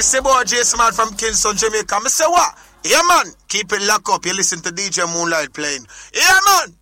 This is boy Jason Man from Kingston, Jamaica. I say what? Yeah, man. Keep it locked up. You listen to DJ Moonlight playing. Yeah, man.